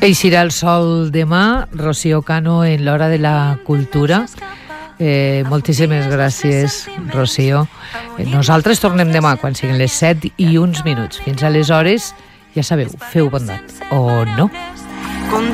Eixirà el sol demà, Rocío Cano en l'Hora de la Cultura. Moltíssimes gràcies, Rocío. Nosaltres tornem demà quan siguin les 7:01. Fins aleshores, ja sabeu, feu bondat o no.